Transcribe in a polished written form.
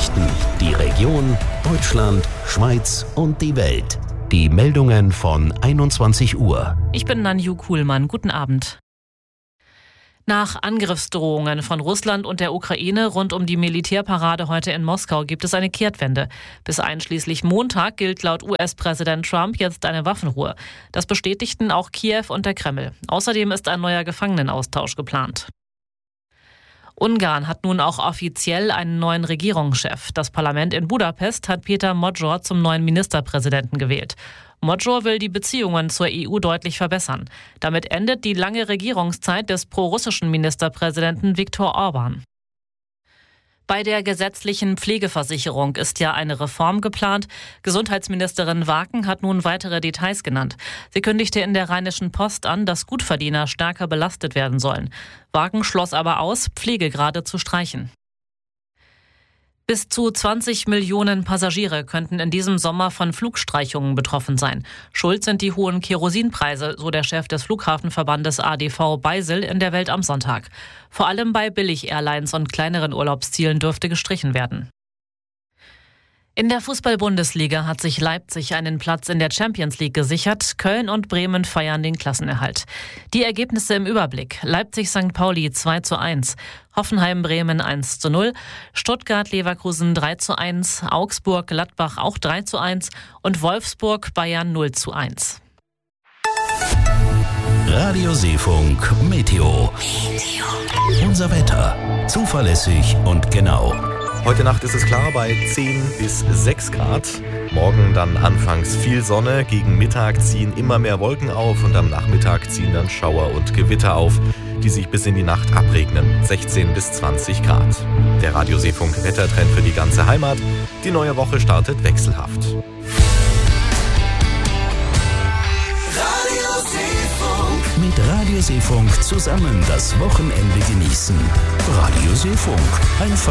Nachrichten, die Region, Deutschland, Schweiz und die Welt. Die Meldungen von 21 Uhr. Ich bin Nanju Kuhlmann. Guten Abend. Nach Angriffsdrohungen von Russland und der Ukraine rund um die Militärparade heute in Moskau gibt es eine Kehrtwende. Bis einschließlich Montag gilt laut US-Präsident Trump jetzt eine Waffenruhe. Das bestätigten auch Kiew und der Kreml. Außerdem ist ein neuer Gefangenenaustausch geplant. Ungarn hat nun auch offiziell einen neuen Regierungschef. Das Parlament in Budapest hat Péter Magyar zum neuen Ministerpräsidenten gewählt. Magyar will die Beziehungen zur EU deutlich verbessern. Damit endet die lange Regierungszeit des prorussischen Ministerpräsidenten Viktor Orbán. Bei der gesetzlichen Pflegeversicherung ist ja eine Reform geplant. Gesundheitsministerin Waken hat nun weitere Details genannt. Sie kündigte in der Rheinischen Post an, dass Gutverdiener stärker belastet werden sollen. Waken schloss aber aus, Pflegegrade zu streichen. Bis zu 20 Millionen Passagiere könnten in diesem Sommer von Flugstreichungen betroffen sein. Schuld sind die hohen Kerosinpreise, so der Chef des Flughafenverbandes ADV Beisel in der Welt am Sonntag. Vor allem bei Billig-Airlines und kleineren Urlaubszielen dürfte gestrichen werden. In der Fußball-Bundesliga hat sich Leipzig einen Platz in der Champions League gesichert. Köln und Bremen feiern den Klassenerhalt. Die Ergebnisse im Überblick: Leipzig-St. Pauli 2:1, Hoffenheim-Bremen 1:0, Stuttgart-Leverkusen 3:1, Augsburg-Gladbach auch 3:1 und Wolfsburg-Bayern 0:1. Radio Seefunk Meteo. Unser Wetter. Zuverlässig und genau. Heute Nacht ist es klar bei 10 bis 6 Grad. Morgen dann anfangs viel Sonne. Gegen Mittag ziehen immer mehr Wolken auf und am Nachmittag ziehen dann Schauer und Gewitter auf, die sich bis in die Nacht abregnen. 16 bis 20 Grad. Der Radio Seefunk Wettertrend für die ganze Heimat. Die neue Woche startet wechselhaft. Mit Radio Seefunk zusammen das Wochenende genießen. Radio Seefunk. Einfach